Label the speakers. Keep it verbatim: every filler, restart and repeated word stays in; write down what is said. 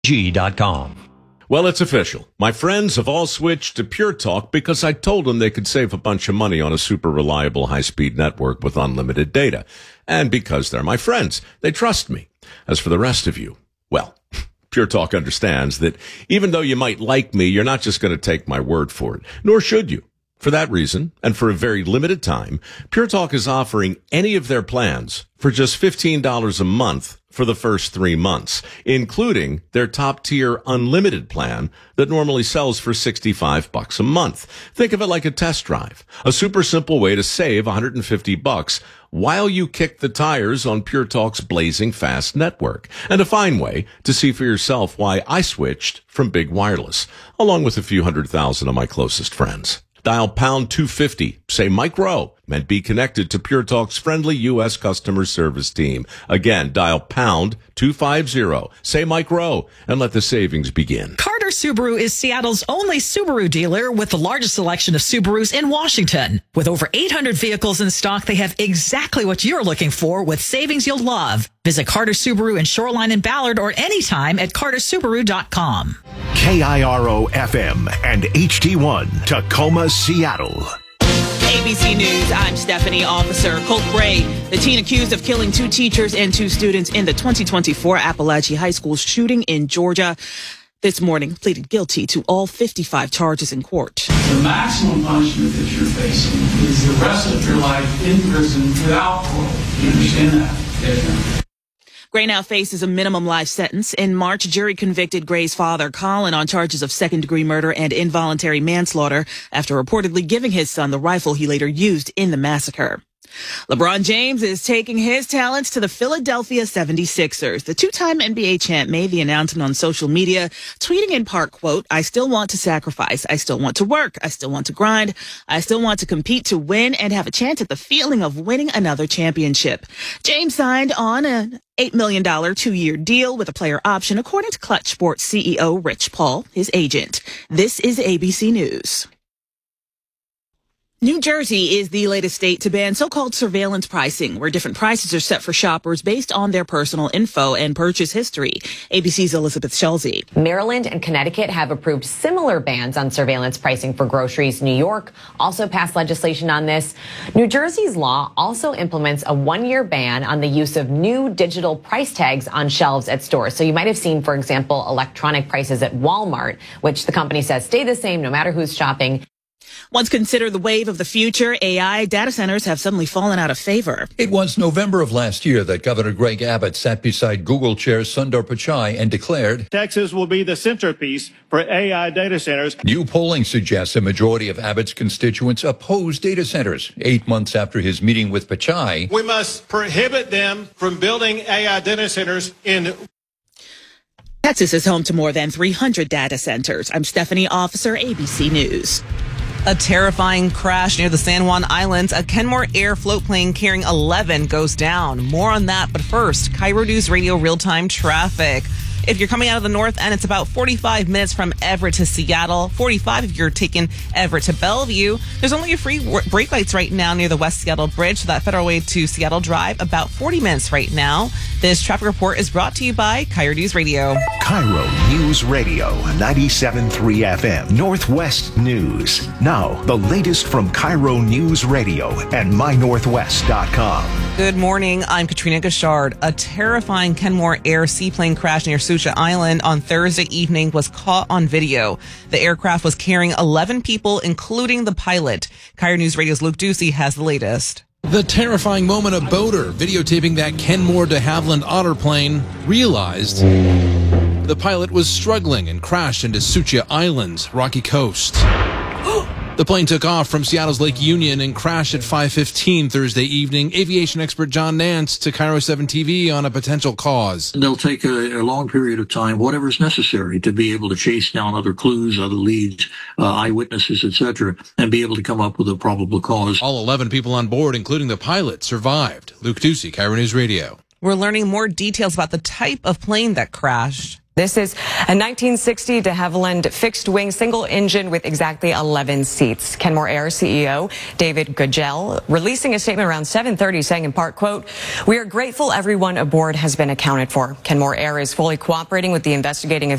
Speaker 1: G dot com.
Speaker 2: Well, it's official. My friends have all switched to Pure Talk because I told them they could save a bunch of money on a super reliable high-speed network with unlimited data. And because they're my friends, they trust me. As for the rest of you, well, Pure Talk understands that even though you might like me, you're not just going to take my word for it, nor should you. For that reason, and for a very limited time, Pure Talk is offering any of their plans for just fifteen dollars a month for the first three months, including their top-tier unlimited plan that normally sells for sixty-five bucks a month. Think of it like a test drive, a super simple way to save one hundred fifty bucks while you kick the tires on Pure Talk's blazing fast network, and a fine way to see for yourself why I switched from Big Wireless, along with a few hundred thousand of my closest friends. Dial pound two fifty, say Mike Rowe, and be connected to Pure Talk's friendly U S customer service team. Again, dial pound two fifty, say Mike Rowe, and let the savings begin.
Speaker 3: Carter Subaru is Seattle's only Subaru dealer with the largest selection of Subarus in Washington. With over eight hundred vehicles in stock, they have exactly what you're looking for with savings you'll love. Visit Carter Subaru in Shoreline and Ballard or anytime at carter subaru dot com.
Speaker 4: K I R O F M and H D one, Tacoma, Seattle.
Speaker 5: A B C News, I'm Stephanie Officer. Colt Bray, the teen accused of killing two teachers and two students in the twenty twenty-four Appalachia High School shooting in Georgia, this morning pleaded guilty to all fifty-five charges in court.
Speaker 6: The maximum punishment that you're facing is the rest of your life in prison without parole. You understand that? Yes,
Speaker 5: Gray now faces a minimum life sentence. In March, jury convicted Gray's father, Colin, on charges of second-degree murder and involuntary manslaughter after reportedly giving his son the rifle he later used in the massacre. LeBron James is taking his talents to the Philadelphia seventy-sixers. The two-time N B A champ made the announcement on social media, tweeting in part, quote, "I still want to sacrifice. I still want to work. I still want to grind. I still want to compete to win and have a chance at the feeling of winning another championship." James signed on an eight million dollars two-year deal with a player option, according to Clutch Sports C E O Rich Paul, his agent. This is A B C News. New Jersey is the latest state to ban so-called surveillance pricing, where different prices are set for shoppers based on their personal info and purchase history. A B C's Elizabeth Schulze.
Speaker 7: Maryland and Connecticut have approved similar bans on surveillance pricing for groceries. New York also passed legislation on this. New Jersey's law also implements a one-year ban on the use of new digital price tags on shelves at stores. So you might have seen, for example, electronic prices at Walmart, which the company says stay the same no matter who's shopping.
Speaker 5: Once considered the wave of the future, A I data centers have suddenly fallen out of favor.
Speaker 8: It was November of last year that Governor Greg Abbott sat beside Google Chair Sundar Pichai and declared,
Speaker 9: "Texas will be the centerpiece for A I data centers."
Speaker 8: New polling suggests a majority of Abbott's constituents oppose data centers. Eight months after his meeting with Pichai,
Speaker 9: "We must prohibit them from building A I data centers in..."
Speaker 5: Texas is home to more than three hundred data centers. I'm Stephanie Officer, A B C News. A terrifying crash near the San Juan Islands. A Kenmore Air float plane carrying eleven goes down. More on that, but first, Cairo News Radio real-time traffic. If you're coming out of the north end, it's about forty-five minutes from Everett to Seattle. forty-five if you're taking Everett to Bellevue. There's only a free brake lights right now near the West Seattle Bridge, so that Federal Way to Seattle Drive, about forty minutes right now. This traffic report is brought to you by Cairo News Radio.
Speaker 4: Cairo News Radio, ninety-seven point three F M, Northwest News. Now, the latest from Cairo News Radio and my northwest dot com.
Speaker 5: Good morning. I'm Katrina Gashard. A terrifying Kenmore Air seaplane crash near Sucha Island on Thursday evening was caught on video. The aircraft was carrying eleven people, including the pilot. Cairo News Radio's Luke Ducey has the latest.
Speaker 10: The terrifying moment a boater videotaping that Kenmore de Havilland Otter plane realized the pilot was struggling and crashed into Sucha Island's rocky coast. The plane took off from Seattle's Lake Union and crashed at five fifteen Thursday evening. Aviation expert John Nance to Cairo seven T V on a potential cause.
Speaker 11: They'll take a, a long period of time, whatever's necessary, to be able to chase down other clues, other leads, uh, eyewitnesses, et cetera, and be able to come up with a probable cause.
Speaker 10: All eleven people on board, including the pilot, survived. Luke Ducey, Cairo News Radio.
Speaker 5: We're learning more details about the type of plane that crashed.
Speaker 1: This is a nineteen sixty de Havilland fixed-wing single engine with exactly eleven seats. Kenmore Air C E O David Gugel releasing a statement around seven thirty saying in part, quote, "We are grateful everyone aboard has been accounted for. Kenmore Air is fully cooperating with the investigating